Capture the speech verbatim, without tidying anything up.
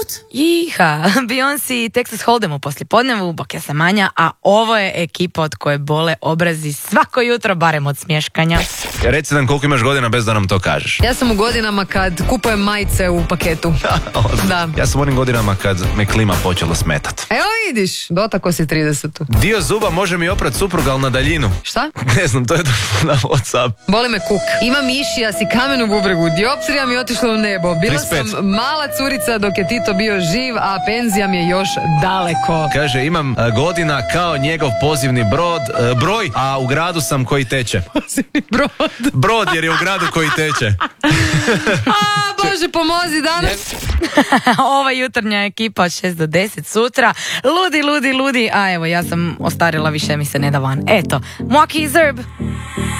Iha, Beyoncé i Texas Hold'em u poslijepodnevu, bok ja sam Anja, a ovo je ekipa od koje bole obrazi svako jutro, barem od smješkanja. Ja, reci nam koliko imaš godina bez da nam to kažeš. Ja sam u godinama kad kupujem majice u paketu. Da. Ja sam u onim godinama kad me klima počela smetat. Evo vidiš, dotako si tridesetu. Dio zuba može mi oprat supruga, ali na daljinu. Šta? Ne znam, to je došlo na WhatsApp. Boli me kuk. Ima mišija si kamen u bubregu, dioptrija mi je otišla u nebo. Bila trideset pet. sam mala curica dok je Tito bio živ, a penzija mi je još daleko. Kaže, imam a, godina kao njegov pozivni brod, a, broj, a u gradu sam koji teče. Pozivni brod. Brod jer je u gradu koji teče. A, Bože, pomozi danas. Ova jutarnja ekipa od šest do deset sutra. Ludi, ludi, ludi. A evo, ja sam ostarila, više mi se ne da van. Eto, Moki Zerb.